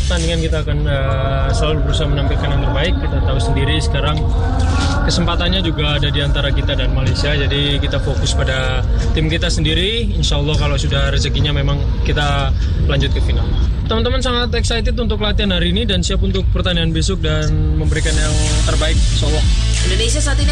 pertandingan kita akan selalu berusaha menampilkan yang terbaik. Kita tahu sendiri sekarang kesempatannya juga ada di antara kita dan Malaysia. Jadi kita fokus pada tim kita sendiri. Insya Allah kalau sudah rezekinya memang kita lanjut ke final. Teman-teman sangat excited untuk latihan hari ini dan siap untuk pertandingan besok dan memberikan yang terbaik. Insya Allah. Indonesia saat ini